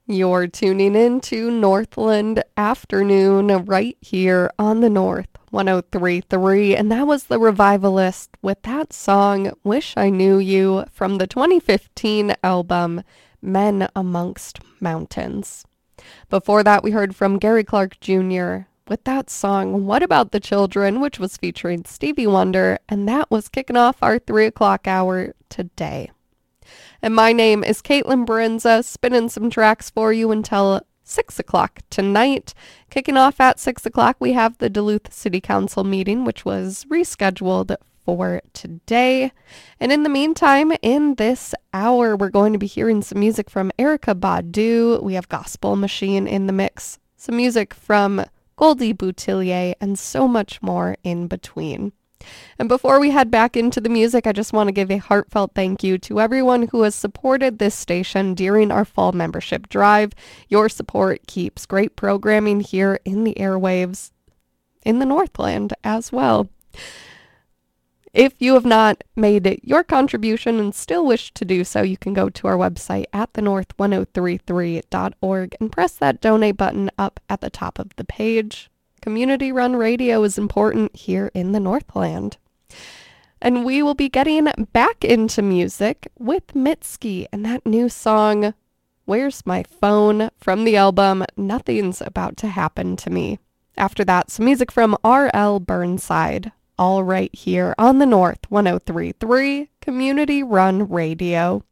You're tuning in to Northland Afternoon right here on the North 103.3, and that was the Revivalist with that song, Wish I Knew You, from the 2015 album Men Amongst Mountains. Before that, we heard from Gary Clark Jr. with that song, What About the Children, which was featuring Stevie Wonder, and that was kicking off our 3 o'clock hour today. And my name is Caitlin Barenza, spinning some tracks for you until 6 o'clock tonight. Kicking off at 6 o'clock, we have the Duluth City Council meeting, which was rescheduled for today. And in the meantime, in this hour, we're going to be hearing some music from Erykah Badu. We have Gospel Machine in the mix, some music from Goldie Boutillier, and so much more in between. And before we head back into the music, I just want to give a heartfelt thank you to everyone who has supported this station during our fall membership drive. Your support keeps great programming here in the airwaves in the Northland as well. If you have not made your contribution and still wish to do so, you can go to our website at thenorth1033.org and press that donate button up at the top of the page. Community-run radio is important here in the Northland. And we will be getting back into music with Mitski and that new song, Where's My Phone, from the album Nothing's About to Happen to Me. After that, some music from R.L. Burnside, all right here on the North 103.3 Community-run radio.